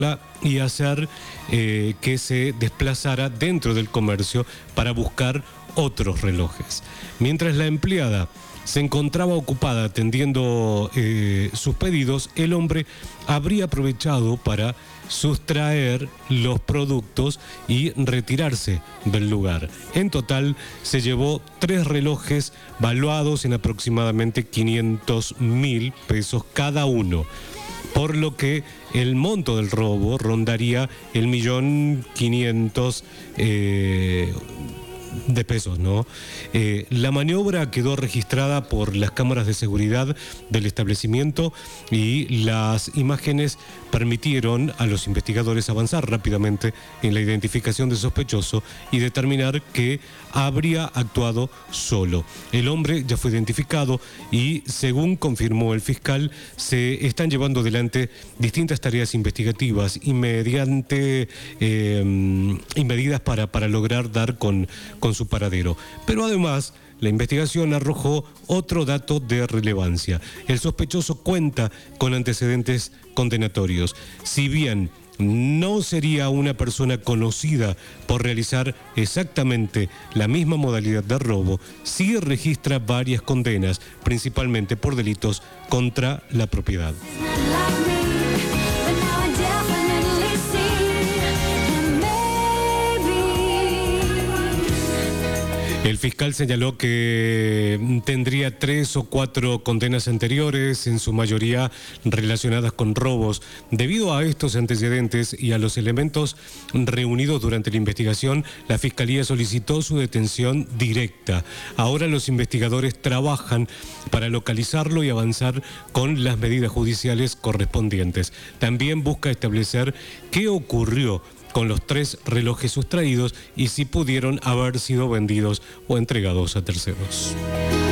y hacer que se desplazara dentro del comercio para buscar otros relojes. Mientras la empleada se encontraba ocupada atendiendo sus pedidos, el hombre habría aprovechado para sustraer los productos y retirarse del lugar. En total se llevó 3 relojes valuados en aproximadamente 500.000 pesos cada uno, por lo que el monto del robo rondaría el 1.500.000 de pesos, ¿no? La maniobra quedó registrada por las cámaras de seguridad del establecimiento y las imágenes permitieron a los investigadores avanzar rápidamente en la identificación del sospechoso y determinar que habría actuado solo. El hombre ya fue identificado y, según confirmó el fiscal, se están llevando adelante distintas tareas investigativas y mediante y medidas para lograr dar con su paradero. Pero además, la investigación arrojó otro dato de relevancia. El sospechoso cuenta con antecedentes condenatorios. Si bien no sería una persona conocida por realizar exactamente la misma modalidad de robo, sí registra varias condenas, principalmente por delitos contra la propiedad. El fiscal señaló que tendría 3 o 4 condenas anteriores, en su mayoría relacionadas con robos. Debido a estos antecedentes y a los elementos reunidos durante la investigación, la Fiscalía solicitó su detención directa. Ahora los investigadores trabajan para localizarlo y avanzar con las medidas judiciales correspondientes. También busca establecer qué ocurrió con los 3 relojes sustraídos y si pudieron haber sido vendidos o entregados a terceros.